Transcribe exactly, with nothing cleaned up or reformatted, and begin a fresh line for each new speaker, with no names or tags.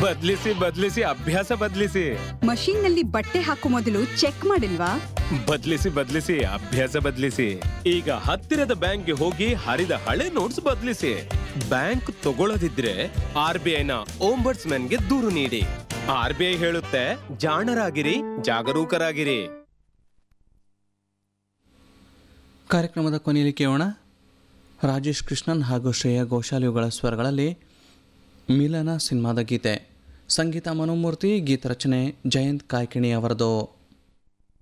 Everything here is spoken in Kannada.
ಬದ್ಲಿಸಿ ಬದ್ಲಿಸಿ ಅಭ್ಯಾಸ ಬದ್ಲಿಸಿ.
ಮಷೀನ್ ನಲ್ಲಿ ಬಟ್ಟೆ ಹಾಕೋ ಮೊದಲು ಚೆಕ್ ಮಾಡಿಲ್ವಾ?
ಬದ್ಲಿಸಿ ಬದ್ಲಿಸಿ ಅಭ್ಯಾಸ ಬದ್ಲಿಸಿ. ಈಗ ಹತ್ತಿರದ ಬ್ಯಾಂಕ್ಗೆ ಹೋಗಿ ಹರಿದ ಹಳೆ ನೋಟ್ಸ್ ಬದ್ಲಿಸಿ. ಬ್ಯಾಂಕ್ ತಗೊಳ್ಳದಿದ್ರೆ ಆರ್ ಬಿ ಐನ ಓಂಬರ್ಟ್ಸ್ಮನ್ಗೆ ದೂರು ನೀಡಿ. ಆರ್ ಬಿ ಐ ಹೇಳುತ್ತೆ, ಜಾಣರಾಗಿರಿ, ಜಾಗರೂಕರಾಗಿರಿ.
ಕಾರ್ಯಕ್ರಮದ ಕೊನೆಯಲ್ಲಿ ಕೇಳೋಣ ರಾಜೇಶ್ ಕೃಷ್ಣನ್ ಹಾಗೂ ಶ್ರೇಯಾ ಘೋಷಾಲ್ ಇವುಗಳ ಸ್ವರಗಳಲ್ಲಿ ಮಿಲನ ಸಿನಿಮಾದ ಗೀತೆ. ಸಂಗೀತ ಮನೋಮೂರ್ತಿ, ಗೀತ ರಚನೆ ಜಯಂತ್ ಕಾಯ್ಕಿಣಿ ಅವರದು.